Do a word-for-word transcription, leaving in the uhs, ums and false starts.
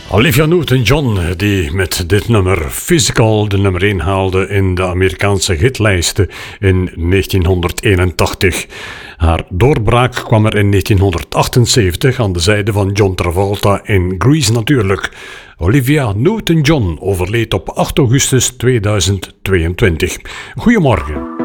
Olivia Newton-John, die met dit nummer Physical de nummer één haalde in de Amerikaanse hitlijsten in negentienhonderdeenentachtig. Haar doorbraak kwam er in negentienhonderdachtenzeventig aan de zijde van John Travolta in Grease natuurlijk. Olivia Newton-John overleed op acht augustus tweeduizend tweeëntwintig. Goedemorgen.